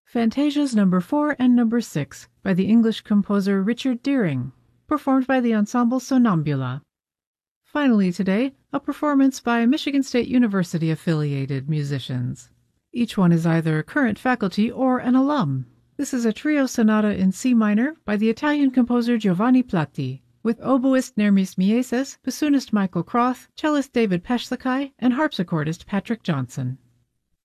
Fantasias No. 4 and No. 6 by the English composer Richard Deering, performed by the ensemble Sonambula. Finally today, a performance by Michigan State University affiliated musicians. Each one is either current faculty or an alum. This is a trio sonata in C minor by the Italian composer Giovanni Platti, with oboist Nermis Mieses, bassoonist Michael Croth, cellist David Peshlikai, and harpsichordist Patrick Johnson.